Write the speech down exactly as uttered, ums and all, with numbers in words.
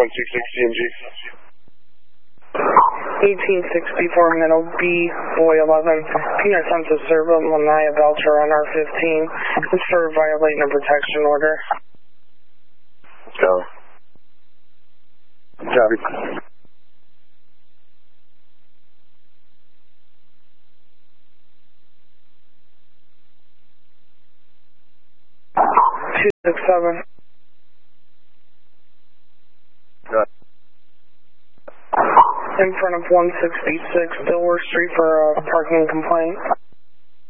one six six C M G. eighteen sixty-four Middle B, Boy eleven, Peanut Census Servo, Lanaya Belcher on R fifteen. It's for violating a protection order. Go. Copy. two six seven. Go. In front of one sixty-six Dilworth Street for a parking complaint.